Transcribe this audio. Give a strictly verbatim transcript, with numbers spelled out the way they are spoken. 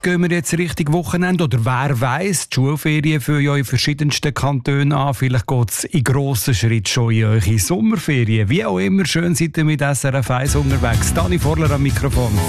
Gehen wir jetzt Richtung Wochenende oder wer weiss, die Schulferien für ja in verschiedensten Kantonen an. Vielleicht geht es in grossen Schritten schon in eure Sommerferien. Wie auch immer, schön seid ihr mit S R F eins unterwegs. Dani Vorler am Mikrofon.